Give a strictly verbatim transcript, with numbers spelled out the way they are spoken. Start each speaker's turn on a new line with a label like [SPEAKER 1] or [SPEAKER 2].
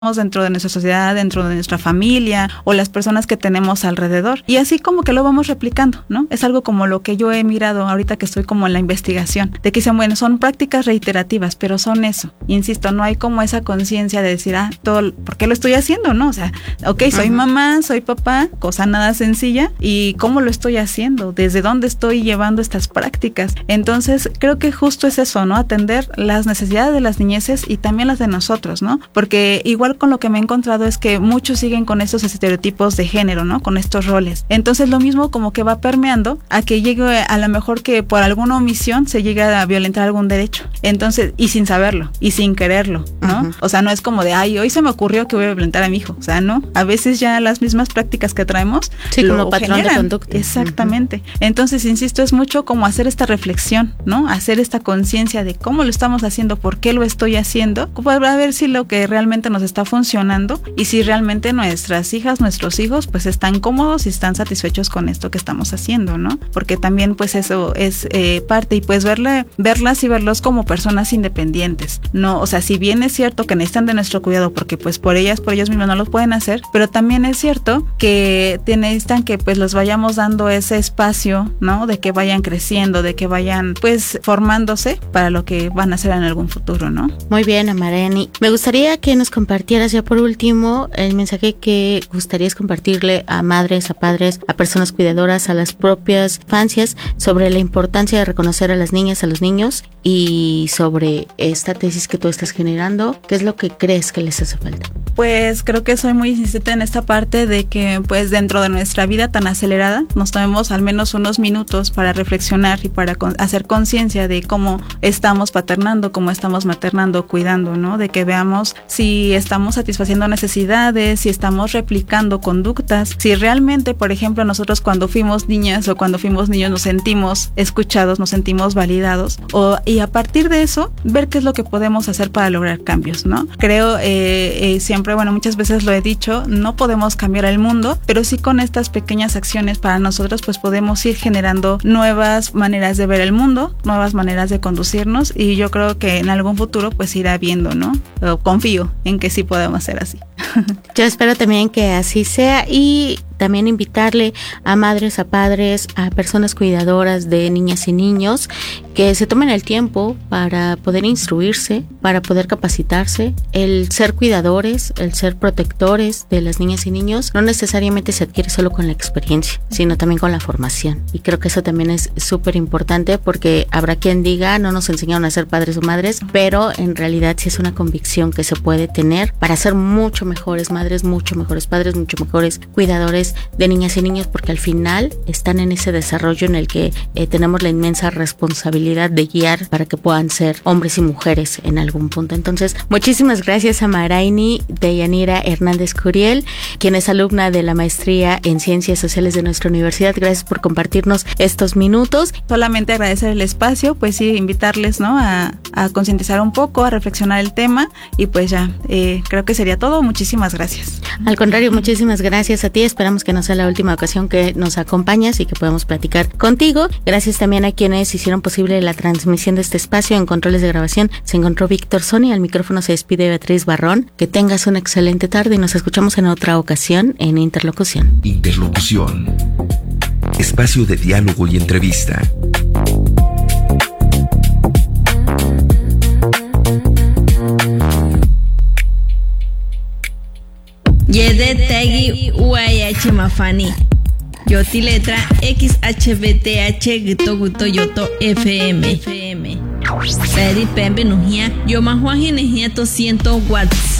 [SPEAKER 1] dentro de nuestra sociedad, dentro de nuestra familia o las personas que tenemos alrededor. Y así como que lo vamos replicando, ¿no? Es algo como lo que yo he mirado ahorita que estoy como en la investigación, de que dicen, bueno, son prácticas reiterativas, pero son eso. Insisto, no hay como esa conciencia de decir, ah, todo, ¿por qué lo estoy haciendo? ¿No? O sea, ok, soy uh-huh. mamá, soy papá, cosa nada sencilla, y ¿cómo lo estoy haciendo? ¿Desde dónde estoy llevando estas prácticas? Entonces, creo que justo es eso, ¿no? Atender las necesidades de las niñeces y también las de nosotros, ¿no? Porque igual con lo que me he encontrado es que muchos siguen con estos estereotipos de género, ¿no? Con estos roles. Entonces lo mismo como que va permeando a que llegue a lo mejor que por alguna omisión se llegue a violentar algún derecho. Entonces, y sin saberlo, y sin quererlo, ¿no? Uh-huh. O sea, no es como de, ay, hoy se me ocurrió que voy a violentar a mi hijo. O sea, no. A veces ya las mismas prácticas que traemos
[SPEAKER 2] sí,
[SPEAKER 1] lo
[SPEAKER 2] como patrón
[SPEAKER 1] generan.
[SPEAKER 2] De conducta.
[SPEAKER 1] Exactamente. Uh-huh. Entonces, insisto, es mucho como hacer esta reflexión, ¿no? Hacer esta conciencia de cómo lo estamos haciendo, por qué lo estoy haciendo, para ver si lo que realmente nos está funcionando y si realmente nuestras hijas, nuestros hijos, pues están cómodos y están satisfechos con esto que estamos haciendo, ¿no? Porque también pues eso es eh, parte y pues verle, verlas y verlos como personas independientes, ¿no? O sea, si bien es cierto que necesitan de nuestro cuidado porque pues por ellas, por ellos mismos no lo pueden hacer, pero también es cierto que necesitan que pues los vayamos dando ese espacio, ¿no? De que vayan creciendo, de que vayan pues formándose para lo que van a hacer en algún futuro, ¿no?
[SPEAKER 2] Muy bien, Amareni. Me gustaría que nos compartieras ya por último el mensaje que gustarías compartirle a madres, a padres, a personas cuidadoras, a las propias infancias sobre la importancia de reconocer a las niñas, a los niños y sobre esta tesis que tú estás generando. ¿Qué es lo que crees que les hace falta?
[SPEAKER 1] Pues creo que soy muy insistente en esta parte de que pues dentro de nuestra vida tan acelerada nos tomemos al menos unos minutos para reflexionar y para con- hacer conciencia de cómo estamos paternando, cómo estamos maternando, cuidando, ¿no? De que veamos si estamos satisfaciendo necesidades, si estamos replicando conductas, si realmente, por ejemplo, nosotros cuando fuimos niñas o cuando fuimos niños nos sentimos escuchados, nos sentimos validados, o, y a partir de eso, ver qué es lo que podemos hacer para lograr cambios, ¿no? Creo, eh, eh, siempre, bueno, muchas veces lo he dicho, no podemos cambiar el mundo, pero sí con estas pequeñas acciones para nosotros, pues podemos ir generando nuevas maneras de ver el mundo, nuevas maneras de conducirnos, y yo creo que en algún futuro, pues irá viendo, ¿no? Pero confío en que sí podemos ser así.
[SPEAKER 2] Yo espero también que así sea y también invitarle a madres, a padres, a personas cuidadoras de niñas y niños que se tomen el tiempo para poder instruirse, para poder capacitarse. El ser cuidadores, el ser protectores de las niñas y niños no necesariamente se adquiere solo con la experiencia, sino también con la formación. Y creo que eso también es súper importante porque habrá quien diga, no nos enseñaron a ser padres o madres, pero en realidad sí es una convicción que se puede tener para ser mucho mejores madres, mucho mejores padres, mucho mejores cuidadores de niñas y niños, porque al final están en ese desarrollo en el que eh, tenemos la inmensa responsabilidad de guiar para que puedan ser hombres y mujeres en algún punto. Entonces, muchísimas gracias a Maraini Deyanira Hernández Curiel, quien es alumna de la maestría en Ciencias Sociales de nuestra universidad. Gracias por compartirnos estos minutos.
[SPEAKER 1] Solamente agradecer el espacio, pues sí, invitarles, ¿no? A, a concientizar un poco, a reflexionar el tema y pues ya, eh, creo que sería todo. Muchísimas gracias.
[SPEAKER 2] Al contrario, muchísimas gracias a ti. Esperamos que no sea la última ocasión que nos acompañas y que podamos platicar contigo. Gracias también a quienes hicieron posible la transmisión de este espacio. En controles de grabación se encontró Víctor Sony, al micrófono se despide Beatriz Barrón. Que tengas una excelente tarde y nos escuchamos en otra ocasión en Interlocución.
[SPEAKER 3] Interlocución. Espacio de diálogo y entrevista.
[SPEAKER 4] Yede Tegi U A H Mafani. Yoti letra X H B T H Gito Guto Yoto F M. Peri Pembe Nujia. Yo más Juan Ginejia to ciento watts.